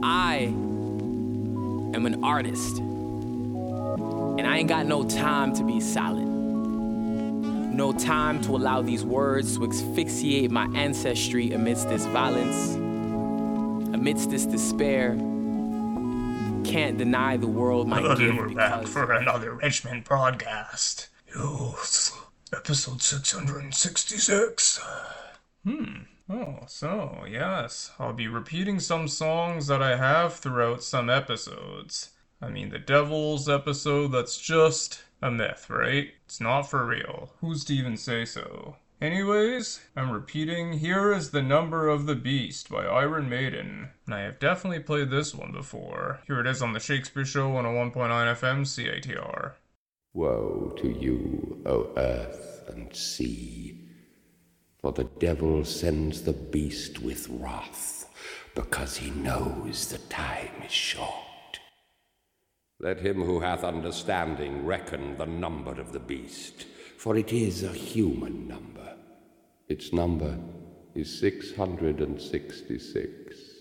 I am an artist, and I ain't got no time to be silent. No time to allow these words to asphyxiate my ancestry amidst this violence, amidst this despair. Can't deny the world my gift And we're back because for another Richmond broadcast. Yes, episode 666. So, yes, I'll be repeating some songs that I have throughout some episodes. I mean, the Devils episode, that's just a myth, right? It's not for real. Who's to even say so? Anyways, I'm repeating Here is the Number of the Beast by Iron Maiden. And I have definitely played this one before. Here it is on the Shakespeare Show on a 1.9 FM CITR. Woe to you, O earth and sea, for the devil sends the beast with wrath, because he knows the time is short. Let him who hath understanding reckon the number of the beast, for it is a human number. Its number is 666.